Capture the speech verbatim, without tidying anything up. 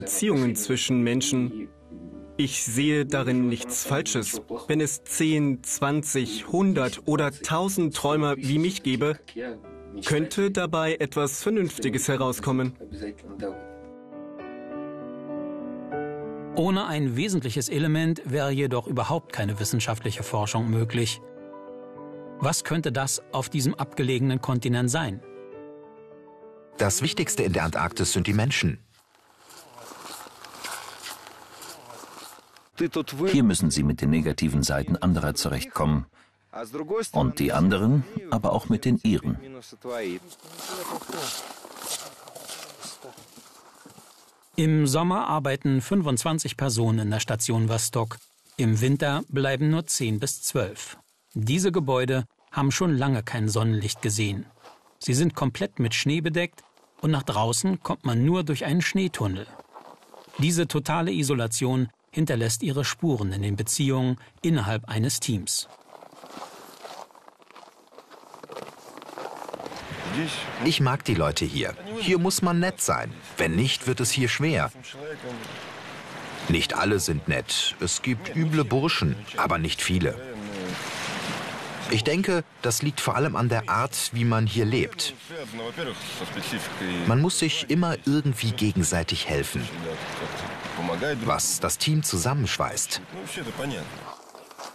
Beziehungen zwischen Menschen. Ich sehe darin nichts Falsches. Wenn es zehn, zwanzig, hundert oder tausend Träumer wie mich gäbe, könnte dabei etwas Vernünftiges herauskommen. Ohne ein wesentliches Element wäre jedoch überhaupt keine wissenschaftliche Forschung möglich. Was könnte das auf diesem abgelegenen Kontinent sein? Das Wichtigste in der Antarktis sind die Menschen. Hier müssen sie mit den negativen Seiten anderer zurechtkommen. Und die anderen, aber auch mit den ihren. Im Sommer arbeiten fünfundzwanzig Personen in der Station Vostok. Im Winter bleiben nur zehn bis zwölf. Diese Gebäude haben schon lange kein Sonnenlicht gesehen. Sie sind komplett mit Schnee bedeckt und nach draußen kommt man nur durch einen Schneetunnel. Diese totale Isolation hinterlässt ihre Spuren in den Beziehungen innerhalb eines Teams. Ich mag die Leute hier. Hier muss man nett sein. Wenn nicht, wird es hier schwer. Nicht alle sind nett. Es gibt üble Burschen, aber nicht viele. Ich denke, das liegt vor allem an der Art, wie man hier lebt. Man muss sich immer irgendwie gegenseitig helfen, was das Team zusammenschweißt.